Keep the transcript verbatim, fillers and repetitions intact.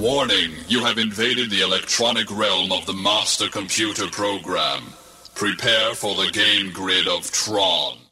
Warning, you have invaded the electronic realm of the Master Computer Program. Prepare for the game grid of Tron.